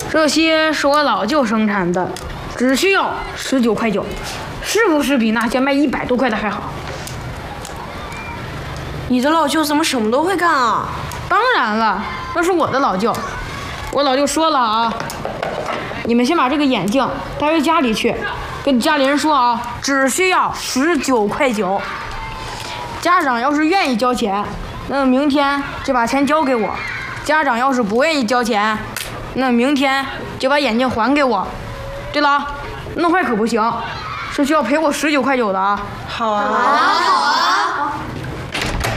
这些是我老舅生产的，只需要19.9块，是不是比那些卖100多块的还好？ 你的老舅怎么什么都会干啊？ 当然了，那是我的老舅。我老舅说了啊，你们先把这个眼镜带回家里去，跟家里人说啊，只需要19.9。家长要是愿意交钱，那明天就把钱交给我；家长要是不愿意交钱，那明天就把眼镜还给我。对了，弄坏可不行，是需要赔我19.9的啊。 好啊。 好啊。